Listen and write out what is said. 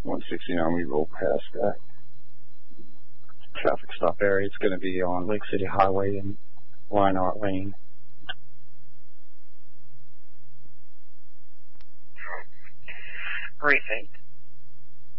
169, we roll past that traffic stop area. It's going to be on Lake City Highway and Lionart Lane. Precinct